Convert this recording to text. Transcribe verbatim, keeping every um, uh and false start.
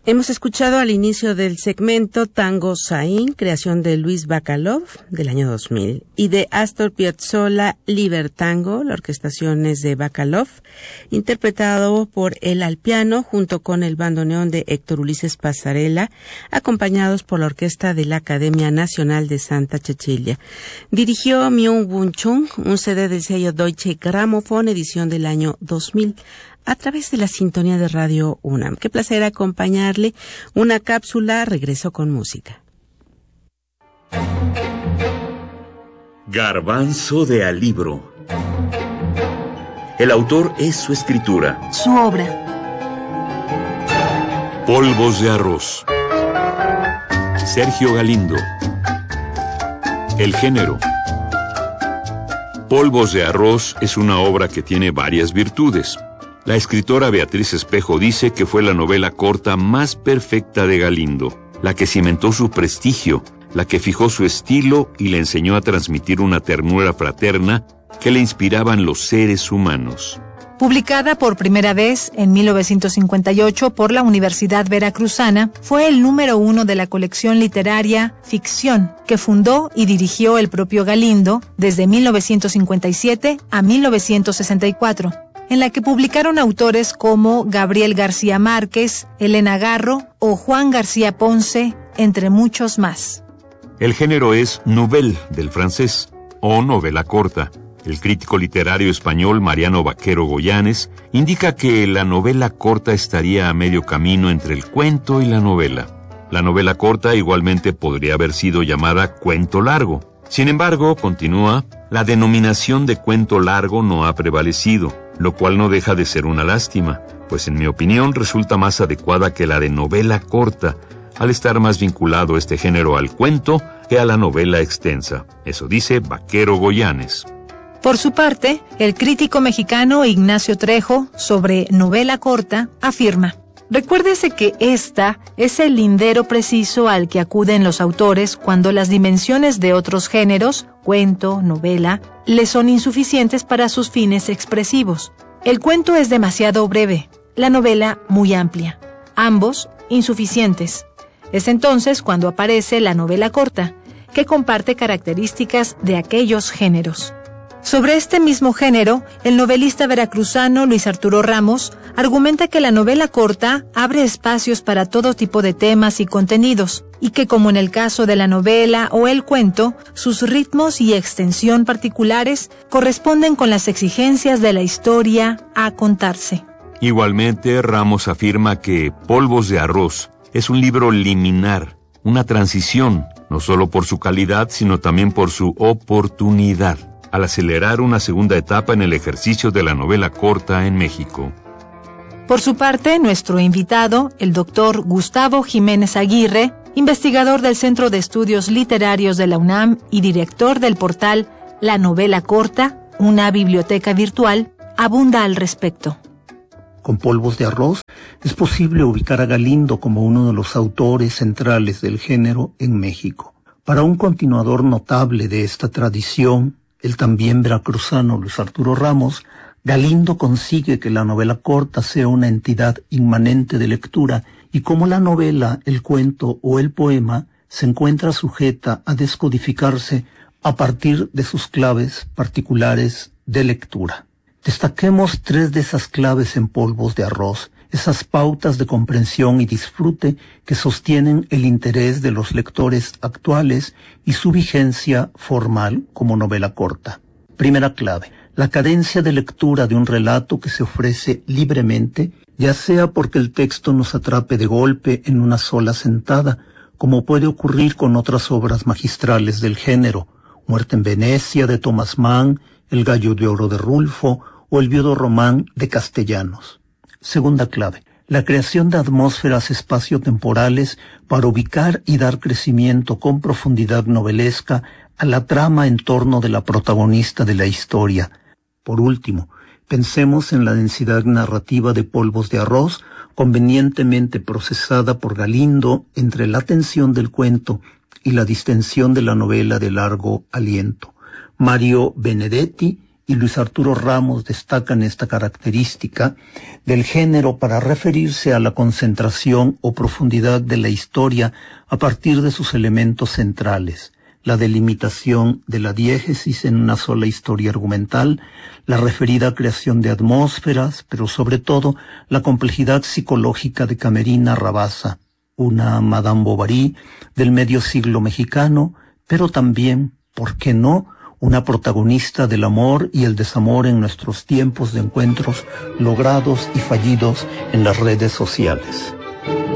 Hemos escuchado al inicio del segmento Tango Zayn, creación de Luis Bacalov del año dos mil, y de Astor Piazzolla Libertango, la orquestación es de Bacalov, interpretado por él al piano junto con el bandoneón de Héctor Ulises Pasarela, acompañados por la orquesta de la Academia Nacional de Santa Cecilia. Dirigió Myung-Whun Chung, un C D del sello Deutsche Grammophon, edición del año dos mil. A través de la sintonía de Radio UNAM. Qué placer acompañarle. Una cápsula, regreso con música. Garbanzo de alibro. El autor es su escritura. Su obra. Polvos de arroz. Sergio Galindo. El género. Polvos de arroz es una obra que tiene varias virtudes. La escritora Beatriz Espejo dice que fue la novela corta más perfecta de Galindo, la que cimentó su prestigio, la que fijó su estilo y le enseñó a transmitir una ternura fraterna que le inspiraban los seres humanos. Publicada por primera vez en mil novecientos cincuenta y ocho por la Universidad Veracruzana, fue el número uno de la colección literaria Ficción, que fundó y dirigió el propio Galindo desde mil novecientos cincuenta y siete a mil novecientos sesenta y cuatro. En la que publicaron autores como Gabriel García Márquez, Elena Garro o Juan García Ponce, entre muchos más. El género es nouvelle, del francés, o novela corta. El crítico literario español Mariano Vaquero Goyanes indica que la novela corta estaría a medio camino entre el cuento y la novela. La novela corta igualmente podría haber sido llamada cuento largo. Sin embargo, continúa, la denominación de cuento largo no ha prevalecido, lo cual no deja de ser una lástima, pues en mi opinión resulta más adecuada que la de novela corta, al estar más vinculado este género al cuento que a la novela extensa. Eso dice Vaquero Goyanes. Por su parte, el crítico mexicano Ignacio Trejo, sobre novela corta, afirma: recuérdese que esta es el lindero preciso al que acuden los autores cuando las dimensiones de otros géneros, cuento, novela, les son insuficientes para sus fines expresivos. El cuento es demasiado breve, la novela muy amplia, ambos insuficientes. Es entonces cuando aparece la novela corta, que comparte características de aquellos géneros. Sobre este mismo género, el novelista veracruzano Luis Arturo Ramos argumenta que la novela corta abre espacios para todo tipo de temas y contenidos, y que como en el caso de la novela o el cuento, sus ritmos y extensión particulares corresponden con las exigencias de la historia a contarse. Igualmente, Ramos afirma que Polvos de arroz es un libro liminar, una transición, no solo por su calidad, sino también por su oportunidad, al acelerar una segunda etapa en el ejercicio de la novela corta en México. Por su parte, nuestro invitado, el doctor Gustavo Jiménez Aguirre, investigador del Centro de Estudios Literarios de la UNAM y director del portal La Novela Corta, una biblioteca virtual, abunda al respecto. Con Polvos de arroz es posible ubicar a Galindo como uno de los autores centrales del género en México. Para un continuador notable de esta tradición, el también veracruzano Luis Arturo Ramos, Galindo consigue que la novela corta sea una entidad inmanente de lectura y como la novela, el cuento o el poema se encuentra sujeta a descodificarse a partir de sus claves particulares de lectura. Destaquemos tres de esas claves en Polvos de arroz, esas pautas de comprensión y disfrute que sostienen el interés de los lectores actuales y su vigencia formal como novela corta. Primera clave, la cadencia de lectura de un relato que se ofrece libremente, ya sea porque el texto nos atrape de golpe en una sola sentada, como puede ocurrir con otras obras magistrales del género, Muerte en Venecia de Thomas Mann, El gallo de oro de Rulfo o El viudo Román de Castellanos. Segunda clave, la creación de atmósferas espaciotemporales para ubicar y dar crecimiento con profundidad novelesca a la trama en torno de la protagonista de la historia. Por último, pensemos en la densidad narrativa de Polvos de arroz, convenientemente procesada por Galindo entre la tensión del cuento y la distensión de la novela de largo aliento. Mario Benedetti y Luis Arturo Ramos destacan esta característica del género para referirse a la concentración o profundidad de la historia a partir de sus elementos centrales, la delimitación de la diégesis en una sola historia argumental, la referida creación de atmósferas, pero sobre todo la complejidad psicológica de Camerina Rabasa, una Madame Bovary del medio siglo mexicano, pero también, ¿por qué no?, una protagonista del amor y el desamor en nuestros tiempos de encuentros logrados y fallidos en las redes sociales.